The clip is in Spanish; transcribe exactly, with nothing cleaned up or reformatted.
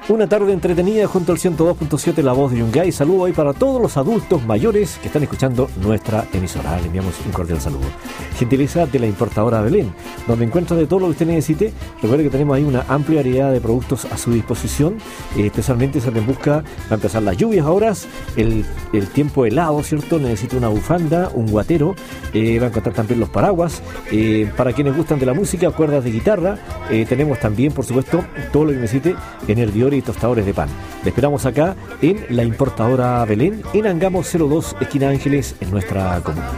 Una tarde entretenida junto al ciento dos punto siete La Voz de Yungay. Saludo hoy para todos los adultos mayores que están escuchando nuestra emisora. Le enviamos un cordial saludo. Gentileza de la importadora Belén, donde encuentra de todo lo que usted necesite. Recuerde que tenemos ahí una amplia variedad de productos a su disposición, eh, especialmente si se busca, va a empezar las lluvias ahora, el, el tiempo helado, ¿cierto? Necesita una bufanda, un guatero, eh, va a encontrar también los paraguas. Eh, para quienes gustan de la música, cuerdas de guitarra, eh, tenemos también, por supuesto, todo lo que necesite en hervidores y tostadores de pan. Le esperamos acá en la importadora Belén, en Angamos cero dos, esquina Ángeles, en nuestra comuna.